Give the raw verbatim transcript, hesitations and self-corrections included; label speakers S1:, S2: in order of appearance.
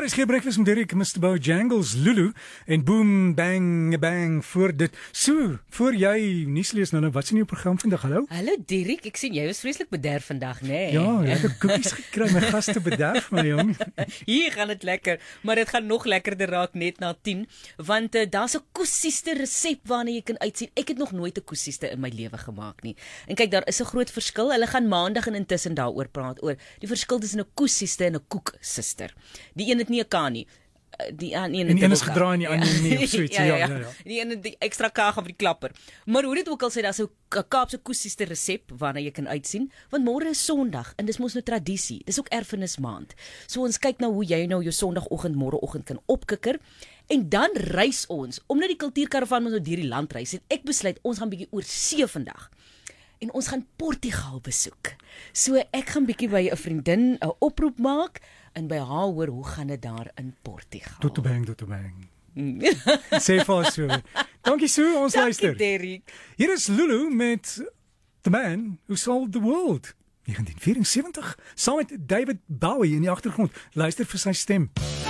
S1: Daar is geen breakfast met Derek, mister Bojangles, Lulu en Boom Bang Bang voor dit. So, voor jy nuus lees nou, nou wat is in jou program vandag? Hallo?
S2: Hallo Derek, ek sien jy is vreeslik bederf vandag, nê? Nee.
S1: Ja, ek het koekies gekry, my gaste bederf my jong.
S2: Hier gaan dit lekker, maar dit gaan nog lekkerder raak net na tien, want uh, daar's 'n koesieste resep waarna jy kan uitsien. Ek het nog nooit 'n koesieste in my lewe gemaak nie. En kyk, daar is 'n groot verskil. Hulle gaan maandag en intussen daaroor praat oor die verskil tussen 'n koesieste en 'n koeksister. Die een het nie 'n K nie. Die aan een
S1: en die een is gedraai en die ander nie of so iets.
S2: ja, ja, ja.
S1: ja, ja.
S2: Die een het die ekstra kaag op die klapper. Maar hoe dit ook al sê, daar's 'n Kaapse koesieste resep waarna jy kan uitsien, want môre is Sondag en dis mos nou tradisie. Dis ook erfenismaand. So ons kyk nou hoe jy nou jou Sondagoggend môreoggend kan opkikker. En dan reis ons, omdat die kultuurkaravaan ons nou deur die land reis, en ek besluit ons gaan bietjie oor see vandag. En ons gaan Portugal besoek. So ek gaan bietjie by 'n vriendin 'n oproep maak en by haar hoor hoe gaan dit daar in Portugal.
S1: Tot toe bang, tot toe bang. Sê vir so. Dankie so, ons luister.
S2: Dankie Derek.
S1: Hier is Lulu met The Man Who Sold the World. negentien vierensewentig, saam met David Bowie in die agtergrond. Luister vir sy stem.